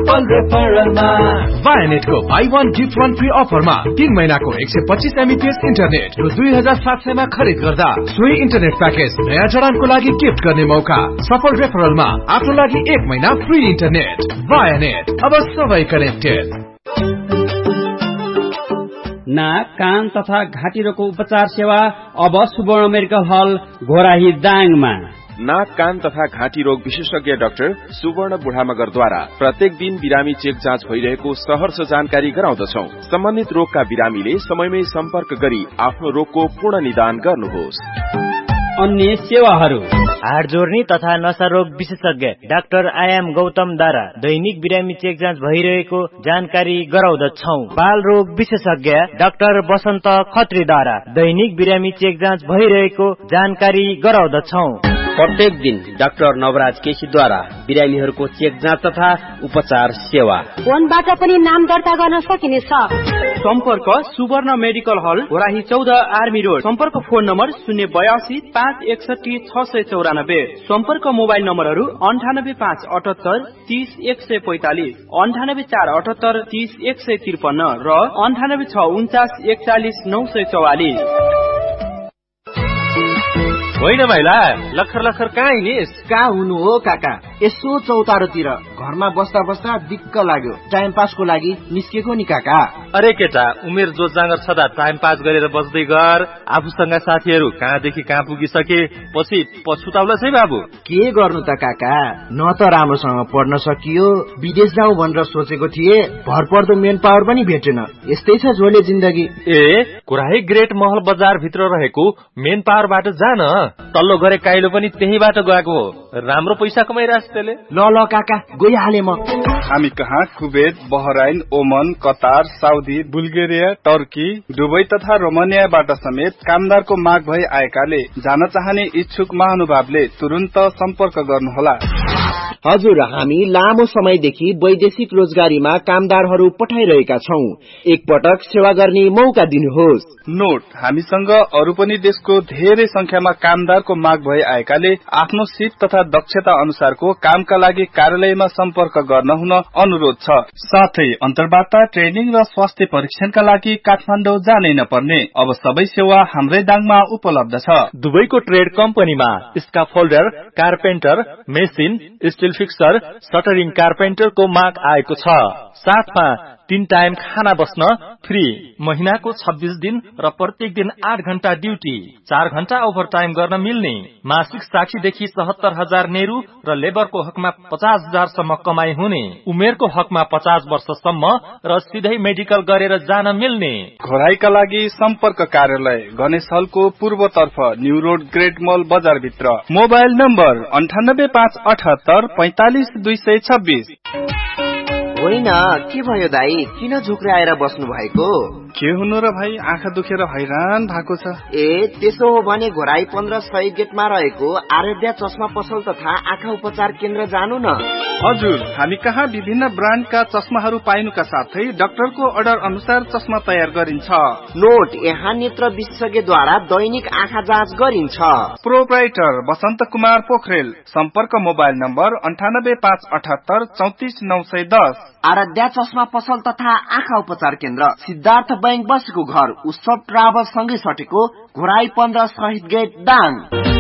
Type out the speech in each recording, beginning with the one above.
सफल रेफरलमा वायनेटको buy one gift one free अफरमा 3 महिनाको 125 Mbps इन्टरनेट रु 2700 मा खरिद गर्दा सोही इन्टरनेट प्याकेज नयाँ जडानको लागि गिफ्ट गर्ने मौका। सफल रेफरलमा आफ्नो लागि 1 महिना फ्री इन्टरनेट। वायनेट, अब सबै कनेक्टेड। नाक, कान तथा घाँटी रोगको उपचार सेवा अब सुवर्ण मेडिकल हल घोराही दाङमा। नाक, कान तथा घाँटी रोग विशेषज्ञ डाक्टर सुवर्ण बुढामगरद्वारा प्रत्येक दिन बिरामी चेक जाँच भइरहेको सहर्ष जानकारी गराउँदछौ। सम्बन्धित रोगका बिरामीले समयमै सम्पर्क गरी आफ्नो रोगको पूर्ण निदान गर्नुहोस्। अन्य सेवाहरू हाड जोर्नी तथा नशा रोग विशेषज्ञ डाक्टर आयाम गौतमद्वारा दैनिक बिरामी चेक जाँच भइरहेको जानकारी गराउँदछौ। बाल रोग विशेषज्ञ डाक्टर बसन्त खत्रीद्वारा दैनिक बिरामी चेक जाँच भइरहेको जानकारी गराउँदछौ। प्रत्येक दिन डाक्टर नवराज केसीद्वारा बिरामीहरूको चेक जाँच तथा उपचार सेवा। फोनबाट पनि नाम दर्ता गर्न सकिनेछ। सम्पर्क सुवर्ण मेडिकल हल घोराही 14 आर्मी रोड। सम्पर्क फोन नम्बर 082 561 694। सम्पर्क मोबाइल नम्बरहरू 98578 30 145, 98478 30 153 र 98649 41 944। होइन भाइला, लखर लखर कहाँ हिँडिस? कहाँ हुनु हो काका, यसो चौतारोतिर घरमा बस्दा बस्दा दिक्क लाग्यो। टाइम पासको लागि निस्केको नि काका। अरे केटा, उमेर जो जाँगर छदा टाइम पास गरेर बस्दै गर। आफूसँग साथीहरू कहाँदेखि कहाँ पुगिसके, पछि पछुताउला है बाबु। के गर्नु त काका, न त राम्रोसँग पढ्न सकियो, विदेश जाउँ भनेर सोचेको थिए, भरपर्दो मेन पावर पनि भेटेन। यस्तै छ झोले जिन्दगी। ए, घोराही ग्रेट महल बजार भित्र रहेको मेन पावरबाट जान। तल्लो गरे काइलो पनि त्यहीबाट गएको हो। राम्रो पैसा कमाइरहेछ त्यसले। ल काका, गइहाले म। हामी कहाँ कुवेत, बहराइन, ओमन, Qatar, Saudi, Bulgaria, Turkey, Dubai तथा रोमानियाबाट समेत कामदारको माग भई आएकाले जान चाहने इच्छुक महानुभावले तुरुन्त सम्पर्क गर्नुहोला। हजुर, हामी लामो समयदेखि वैदेशिक रोजगारीमा कामदारहरू पठाइरहेका छौं। एकपटक सेवा गर्ने मौका दिनुहोस्। नोट, हामीसँग अरू पनि देशको धेरै संख्यामा कामदारको माग भई आएकाले आफ्नो सिप तथा दक्षता अनुसारको कामका लागि कार्यालयमा सम्पर्क गर्न हुन अनुरोध छ। साथै अन्तर्वार्ता, ट्रेनिङ र स्वास्थ्य परीक्षणका लागि काठमाडौँ जानै नपर्ने अब सबै सेवा हाम्रै दाङमा उपलब्ध छ। दुबईको ट्रेड कम्पनीमा स्काफोल्डर, कारपेन्टर, मेसिन, स्टिल फिक्सर, सटरिङ कारपेन्टरको माग आएको छ। साथमा 3 टाइम खाना बस्न फ्री, महिनाको 26 दिन र प्रत्येक दिन 8 घण्टा ड्युटी, 4 घण्टा ओभर टाइम गर्न मिल्ने। मासिक 60 देखि 77,000 नेहरू र लेबरको हकमा 50,000 सम्म कमाई हुने। उमेरको हकमा 50 वर्षसम्म र सिधै मेडिकल गरेर जान मिल्ने। घोराईका लागि सम्पर्क कार्यालय गणेश हलको पूर्वतर्फ न्यू रोड ग्रेट मल बजार भित्र। Mobile number 98578 45 226। होइन, के भयो दाई, किन झुक्राएर बस्नु भएको? के हुनु र भाइ, आँखा दुखेर हैरान भएको छ। ए, त्यसो हो भने घोराई 15 गेटमा रहेको आराध्या चस्मा पसल तथा आँखा उपचार केन्द्र जानु न। हजुर, हामी कहाँ विभिन्न ब्रान्डका चस्माहरू पाइनुका साथै डाक्टरको अर्डर अनुसार चस्मा तयार गरिन्छ। नोट, यहाँ नेत्र विशेषज्ञद्वारा दैनिक आँखा जाँच गरिन्छ। प्रोप्राइटर बसन्त कुमार पोखरेल। सम्पर्क मोबाइल नम्बर 98578 34 910। आराध्या चस्मा पसल तथा आँखा उपचार केन्द्र, सिद्धार्थ बैंक बसेको घर, उत्सव ट्राभल सँगै सटेको घोराई 15 गेट दाङ।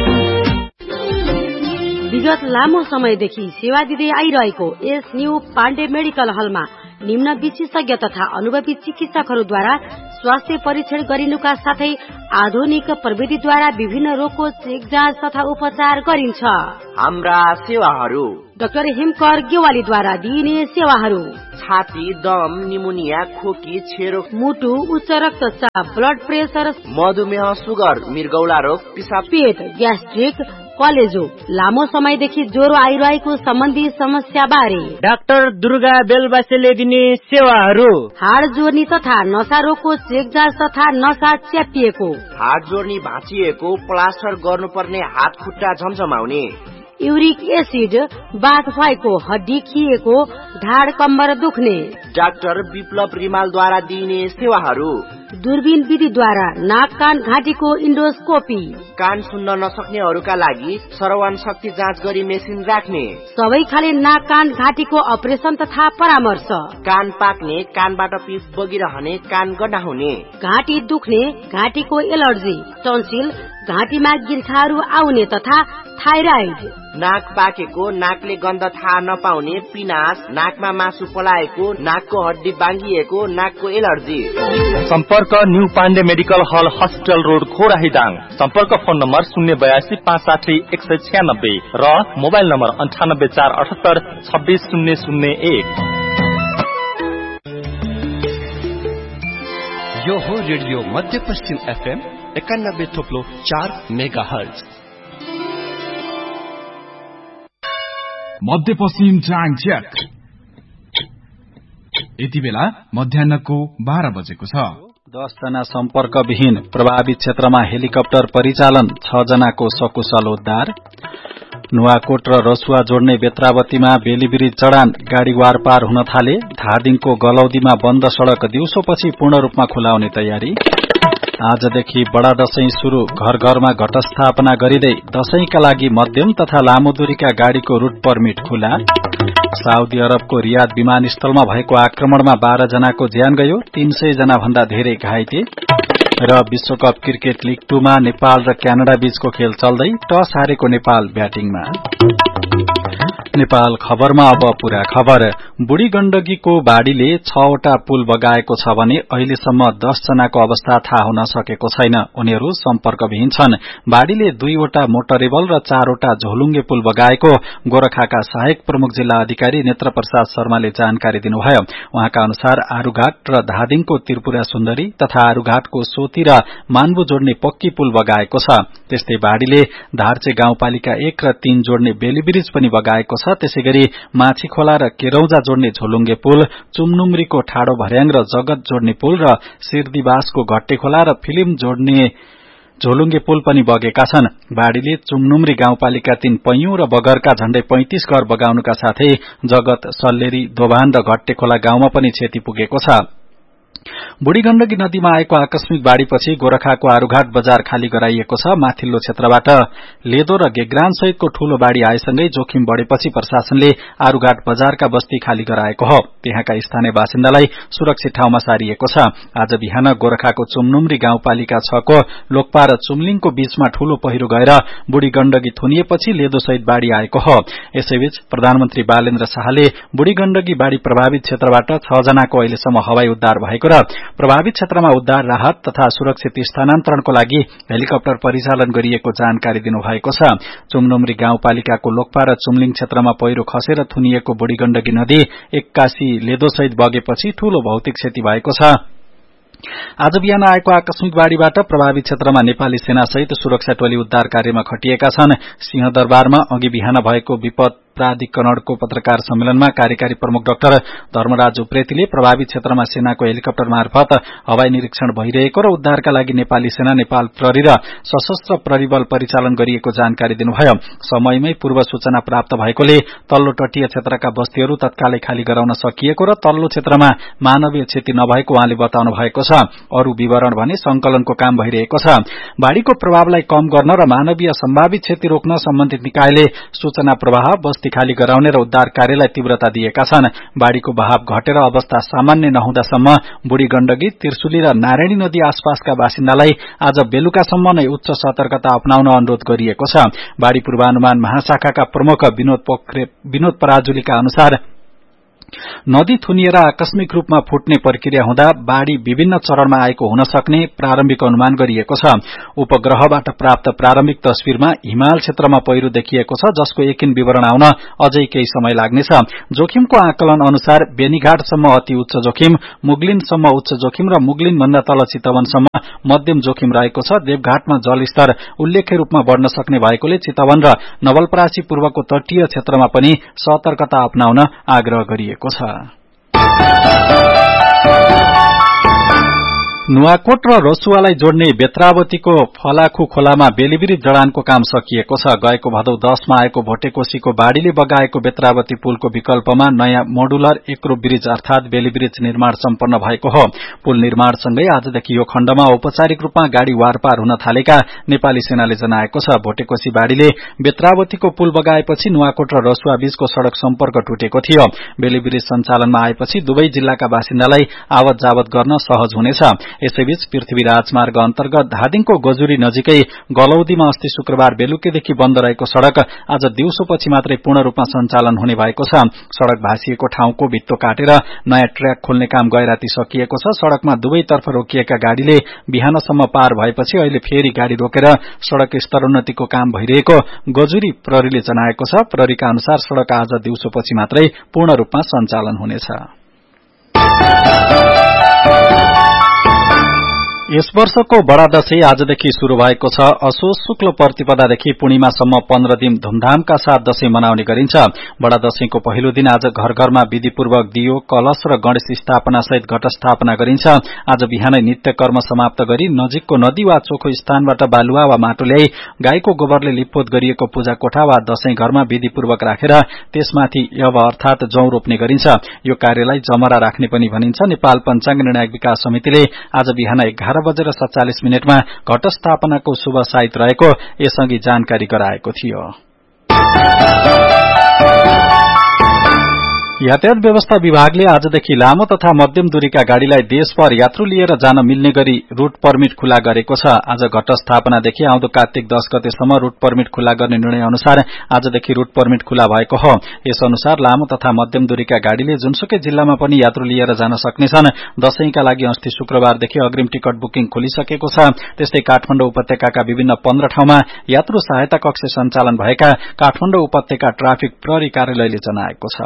विगत लामो समयदेखि सेवा दिँदै आइरहेको एस न्यू पाण्डे मेडिकल हलमा निम्न विशेषज्ञ तथा अनुभवी चिकित्सकहरूद्वारा स्वास्थ्य परीक्षण गरिनुका साथै आधुनिक प्रविधिद्वारा विभिन्न रोगको चेक जाँच तथा उपचार गरिन्छ। हाम्रा सेवाहरू: डाक्टर हिमकर गेवालीद्वारा दिइने सेवाहरू: छाती, दम, निमोनिया, खोकी, छेरो, मुटु, उच्च रक्तचाप, ब्लड प्रेसर, मधुमेह, सुगर, मृगौला रोग, पिसाब, पेट, ग्यास्ट्रिक, कलेजो, लामो समयदेखि ज्वरो आइरहेको सम्बन्धी समस्या बारे डाक्टर दुर्गा बेलबासेले दिने सेवाहरू: हाड जोर्नी तथा नशा रोगको चेक जाँच तथा नशा च्यापिएको, हाड जोर्नी भाँचिएको, प्लास्टर गर्नुपर्ने, हात खुट्टा झमझमाउने, युरिक एसिड, बाथ भएको, हड्डी खिएको, ढाड कम्बर दुख्ने, डाक्टर विप्लव रिमालद्वारा दिइने सेवाहरू: दूरबीन विधिद्वारा नाक कान घाँटीको इन्डोस्कोपी, कान सुन्न नसक्नेहरूका लागि श्रवण शक्ति जाँच गरी मेसिन राख्ने, सबै खाले नाक कान घाँटीको अपरेसन तथा परामर्श, कान पाक्ने, कानबाट पिप बगिरहने, कान गड्डा हुने, घाँटी दुख्ने, घाँटीको एलर्जी, टन्सिल, घाँटीमा गिर्खाहरू आउने तथा थाइराइड, नाक पाकेको, नाकले गन्ध थाहा नपाउने, पिनास, नाकमा मासु पलाएको, नाकको हड्डी बाङ्गिएको, नाकको एलर्जी। सम्पर्क न्यू पाण्डे मेडिकल हल हस्पिटल रोड खोराहीदाङ। सम्पर्क फोन नम्बर 082 560 196 र मोबाइल नम्बर 98478 26001। यो हो रेडियो मध्यपश्चिम FM 91.4 मेगाहर्ज। मध्यपश्चिम चाङच्याक। यति बेला मध्याहको 12 बजेको छ। 10 जना सम्पर्कविहीन प्रभावित क्षेत्रमा हेलिकप्टर परिचालन, 6 जनाको सकुशल उद्धार। नुवाकोट र रसुवा जोड्ने बेत्रावतीमा बेलीब्रिज चढान, गाड़ी वारपार हुन थाले। धादिङको गलौदीमा बन्द सड़क दिउँसोपछि पूर्ण रूपमा खुलाउने तयारी। आजदेखि बडा दशैं शुरू, घर घरमा घटस्थापना गरिँदै दशैंका लागि मध्यम तथा लामो दूरीका गाड़ीको रूट परमिट खुला। साउदी अरबको रियाद विमानस्थलमा भएको आक्रमणमा 12 जनाको ज्यान गयो, 300 जना भन्दा धेरै घाइते। र विश्वकप क्रिकेट लीग 2 मा नेपाल र क्यानाडा बीचको खेल चल्दै टस हारेको नेपाल ब्याटिङमा। नेपाल खबरमा अब पूरा खबर। बुढी गण्डकीको बाढ़ीले 6 वटा पुल बगाएको छ भने अहिलेसम्म 10 जनाको अवस्था थाहा हुन सकेको छैन। उनीहरू सम्पर्कविहीन छन्। बाढ़ीले 2 वटा मोटरेबल र 4 वटा झोलुङ्गे पुल बगाएको गोरखाका सहायक प्रमुख जिल्ला अधिकारी नेत्र प्रसाद शर्माले जानकारी दिनुभयो। उहाँका अनुसार आरूघाट र धादिङको त्रिपुरा सुन्दरी तथा आरूघाटको सोती र मानबु जोड्ने पक्की पुल बगाएको छ। त्यस्तै बाढ़ीले धारचे गाउँपालिका 1 र 3 जोड्ने बेलीब्रिज पनि बगाएको छ। त्यसैगरी माछी खोला र केरौजा जोड्ने झोलुङ्गे पुल, चुमनुमरीको ठाडो भर्याङ र जगत जोड्ने पुल र सिरदीबासको घट्टे खोला र फिल्म जोड्ने झोलुङ्गे पुल पनि बगेका छन्। बाढ़ीले चुमनुमरी गाउँपालिका 3 पैयुँ र बगरका झण्डै 35 घर बगाउनुका साथै जगत, सल्लेरी, दोभान र घट्टे खोला गाउँमा पनि क्षति पुगेको छ। बुढी गण्डकी नदीमा आएको आकस्मिक बाढ़ीपछि गोरखाको आरूघाट बजार खाली गराइएको छ। माथिल्लो क्षेत्रबाट लेदो र गेग्रान सहितको ठूलो बाढ़ी आएसँगै जोखिम बढ़ेपछि प्रशासनले आरूघाट बजारका बस्ती खाली गराएको हो। त्यहाँका स्थानीय बासिन्दालाई सुरक्षित ठाउँमा सारिएको छ। आज बिहान गोरखाको चुमनुमरी गाउँपालिका 6 को लोकपा र चुमलिङको बीचमा ठूलो पहिरो गएर बुढी गण्डकी थुनिएपछि लेदो सहित बाढ़ी आएको हो। यसैबीच प्रधानमन्त्री बालेन्द्र शाहले बुढी गण्डकी बाढ़ी प्रभावित क्षेत्रबाट 6 जनाको अहिलेसम्म हवाई उद्धार भएको र प्रभावित क्षेत्रमा उद्धार, राहत तथा सुरक्षित स्थानान्तरणको लागि हेलिकप्टर परिचालन गरिएको जानकारी दिनुभएको छ। चुमनुमरी गाउँपालिकाको लोकपा र चुमलिङ क्षेत्रमा पहिरो खसेर थुनिएको बुढी गण्डकी नदी 81 लेदोसहित बगेपछि ठूलो भौतिक क्षति भएको छ। आज बिहान आएको आकस्मिक बाढ़ीबाट प्रभावित क्षेत्रमा नेपाली सेनासहित सुरक्षा टोली उद्धार कार्यमा खटिएका छन्। सिंहदरबारमा अघि बिहान भएको विपद प्राधिकरणको पत्रकार सम्मेलनमा कार्यकारी प्रमुख डाक्टर धर्मराज उप्रेतीले प्रभावित क्षेत्रमा सेनाको हेलिकप्टर मार्फत हवाई निरीक्षण भइरहेको र उद्धारका लागि नेपाली सेना, नेपाल प्रहरी र सशस्त्र प्रहरी बल परिचालन गरिएको जानकारी दिनुभयो। समयमै पूर्व सूचना प्राप्त भएकोले तल्लो तटीय क्षेत्रका बस्तीहरू तत्कालै खाली गराउन सकिएको र तल्लो क्षेत्रमा मानवीय क्षति नभएको उहाँले बताउनु भएको छ। अरू विवरण भने संकलनको काम भइरहेको छ। बाढ़ीको प्रभावलाई कम गर्न र मानवीय सम्भावित क्षति रोक्न सम्बन्धित निकायले सूचना प्रवाह, बस्ती खाली गराउने र उद्धार कार्यलाई तीव्रता दिएका छन्। बाढ़ीको बहाव घटेर अवस्था सामान्य नहुँदासम्म बुढी गण्डकी, त्रिशुली र नारायणी नदी आसपासका बासिन्दालाई आज बेलुकासम्म नै उच्च सतर्कता अपनाउन अनुरोध गरिएको छ। बाढ़ी पूर्वानुमान महाशाखाका प्रमुख विनोद पराजुलीका अनुसार नदी थुनिएर आकस्मिक रूपमा फुट्ने प्रक्रिया हुँदा बाढ़ी विभिन्न चरणमा आएको हुन सक्ने प्रारम्भिक अनुमान गरिएको छ। उपग्रहबाट प्राप्त प्रारम्भिक तस्विरमा हिमाल क्षेत्रमा पहिरो देखिएको छ, जसको यकिन विवरण आउन अझै केही समय लाग्नेछ। जोखिमको आकलन अनुसार बेनीघाटसम्म अति उच्च जोखिम, मुगलिनसम्म उच्च जोखिम र मुगलिन भन्दा तल चितवनसम्म मध्यम जोखिम रहेको छ। देवघाटमा जलस्तर उल्लेख्य रूपमा बढ़न सक्ने भएकोले चितवन र नवलपरासी पूर्वको तटीय क्षेत्रमा पनि सतर्कता अपनाउन आग्रह गरिएको छ। नुवाकोट र रसुवालाई जोड्ने बेत्रावतीको फलाखु खोलामा बेलिबिरी जडानको काम सकिएको छ। गएको भदौ 10 मा आएको भोटेकोशीको बाढ़ीले बगाएको बेत्रावती पुलको विकल्पमा नयाँ मोडुलर एक्रो ब्रिज अर्थात बेलिब्रिज निर्माण सम्पन्न भएको हो। पुल निर्माणसँगै आजदेखि यो खण्डमा औपचारिक रूपमा गाड़ी वारपार हुन थालेका नेपाली सेनाले जनाएको छ। भोटेकोशी बाढ़ीले बेत्रावतीको पुल बगाएपछि नुवाकोट र रसुवा बीचको सड़क सम्पर्क टुटेको थियो। बेलिब्रिज सञ्चालनमा आएपछि दुवै जिल्लाका बासिन्दालाई आवत जावत गर्न सहज हुनेछ। यसैबीच पृथ्वी राजमार्ग अन्तर्गत धादिङको गजुरी नजिकै गलौदीमा अस्ति शुक्रबार बेलुकीदेखि बन्द रहेको सड़क आज दिउँसोपछि मात्रै पूर्ण रूपमा सञ्चालन हुने भएको छ। सड़क भाँसिएको ठाउँको भित्तो काटेर नयाँ ट्र्याक खोल्ने काम गएराती सकिएको छ। सड़कमा दुवैतर्फ रोकिएका गाड़ीले बिहानसम्म पार भएपछि अहिले फेरि गाड़ी रोकेर सड़क स्तरोन्नतिको काम भइरहेको गजुरी प्रहरीले जनाएको छ। प्रहरीका अनुसार सड़क आज दिउँसोपछि मात्रै पूर्ण रूपमा सञ्चालन हुनेछ। यस वर्षको बडा दशैं आजदेखि शुरू भएको छ। असोज शुक्ल प्रतिपदादेखि पूर्णिमासम्म 15 दिन धूमधामका साथ दशैं मनाउने गरिन्छ। बडा दशैंको पहिलो दिन आज घर घरमा विधिपूर्वक दियो, कलश र गणेश स्थापना सहित घट स्थापना गरिन्छ। आज बिहानै नित्य कर्म समाप्त गरी नजिकको नदी वा चोखो स्थानबाट बालुवा वा माटो ल्याई गाईको गोबरले लिपपोत गरिएको पूजा कोठा वा दशैं घरमा विधिपूर्वक राखेर त्यसमाथि यव अर्थात जौ रोप्ने गरिन्छ। यो कार्यलाई जमरा राख्ने पनि भनिन्छ। नेपाल पञ्चाङ्ग निर्णायक विकास समितिले आज बिहान 11:47 घट स्थापनाको शुभ साइत रहेको यसअघि जानकारी गराएको थियो। यातायात व्यवस्था विभागले आजदेखि लामो तथा मध्यम दूरीका गाड़ीलाई देशभर यात्रु लिएर जान मिल्ने गरी रूट परमिट खुला गरेको छ। आज घट स्थापनादेखि आउँदो कार्तिक 10 गतेसम्म रूट परमिट खुला गर्ने निर्णय अनुसार आजदेखि रूट परमिट खुला भएको हो। यस अनुसार लामो तथा मध्यम दूरीका गाड़ीले जुनसुकै जिल्लामा पनि यात्रु लिएर जान सक्नेछन्। दशैंका लागि अस्ति शुक्रबारदेखि अग्रिम टिकट बुकिङ खोलिसकेको छ। त्यस्तै काठमाडौँ उपत्यकाका विभिन्न 15 ठाउँमा यात्रु सहायता कक्ष सञ्चालन भएका काठमाडौँ उपत्यका ट्राफिक प्रहरी कार्यालयले जनाएको छ।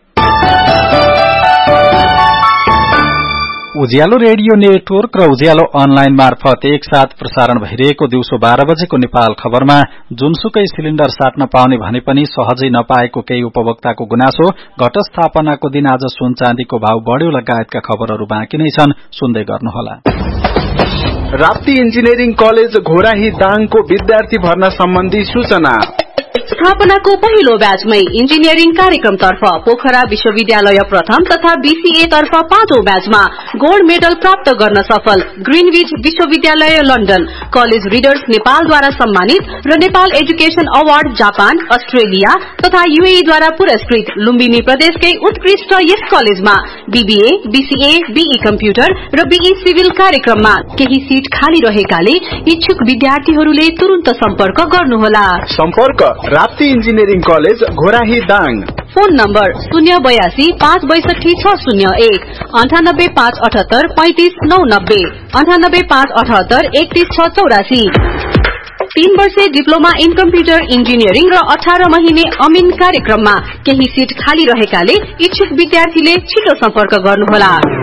उज्यालो रेडियो नेटवर्क र उज्यालो अनलाइन मार्फत एकसाथ प्रसारण भइरहेको दिउँसो 12 बजेको नेपाल खबरमा जुनसुकै सिलिण्डर साट्न पाउने भने पनि सहजै नपाएको केही उपभोक्ताको गुनासो, घट स्थापनाको दिन आज सुन चाँदीको भाव बढ्यो लगायतका खबरहरू बाँकी नै छन्, सुन्दै गर्नुहोला। राप्ती इन्जिनियरिङ कलेज घोराही दाङको विद्यार्थी भर्ना सम्बन्धी सूचना। स्थापनाको पहिलो ब्याचमै इन्जिनियरिङ कार्यक्रमतर्फ पोखरा विश्वविद्यालय प्रथम तथा बीसीए तर्फ 5औं ब्याचमा गोल्ड मेडल प्राप्त गर्न सफल ग्रीनविच विश्वविद्यालय लन्डन, कलेज रिडर्स नेपालद्वारा सम्मानित र Nepal education award Japan, Australia तथा यूएई द्वारा पुरस्कृत लुम्बिनी प्रदेशकै उत्कृष्ट यस कलेजमा बीबीए, बीसीए, बीई कम्प्युटर र बीई सिभिल कार्यक्रममा केही सीट खाली रहेकाले इच्छुक विद्यार्थीहरूले तुरुन्त सम्पर्क गर्नुहोला। सम्पर्क Rapti engineering college Ghorahi Dang. Phone number 082 562 601 98 578 35 990 98 578 31 684। 3 वर्षे डिप्लोमा इन कम्प्युटर इन्जिनियरिङ र 18 महिने अमिन कार्यक्रममा केही सीट खाली रहेकाले इच्छुक विद्यार्थीले छिटो सम्पर्क गर्नुहोला।